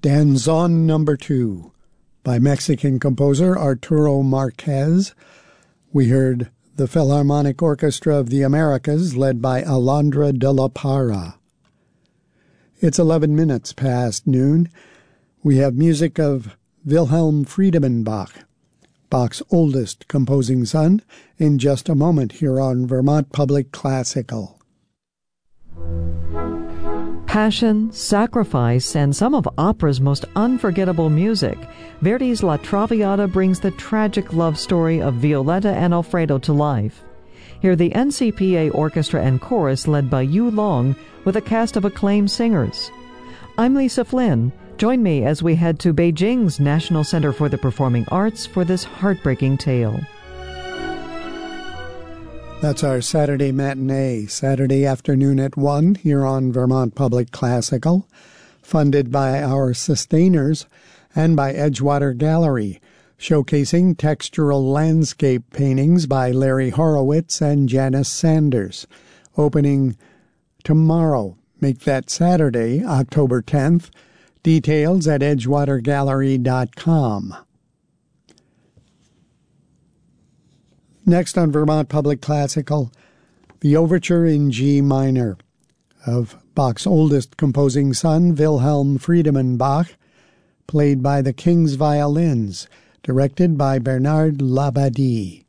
Danzón Number 2 by Mexican composer Arturo Marquez. We heard the Philharmonic Orchestra of the Americas led by Alondra de la Parra. It's 11 minutes past noon. We have music of Wilhelm Friedemann Bach, Bach's oldest composing son, in just a moment here on Vermont Public Classical. Passion, sacrifice, and some of opera's most unforgettable music, Verdi's La Traviata brings the tragic love story of Violetta and Alfredo to life. Hear the NCPA Orchestra and Chorus led by Yu Long with a cast of acclaimed singers. I'm Lisa Flynn. Join me as we head to Beijing's National Center for the Performing Arts for this heartbreaking tale. That's our Saturday matinee, Saturday afternoon at 1 here on Vermont Public Classical, funded by our sustainers and by Edgewater Gallery, showcasing textural landscape paintings by Larry Horowitz and Janice Sanders, opening tomorrow. Make that Saturday, October 10th. Details at edgewatergallery.com. Next on Vermont Public Classical, the Overture in G minor of Bach's oldest composing son, Wilhelm Friedemann Bach, played by the King's Violins, directed by Bernard Labadie.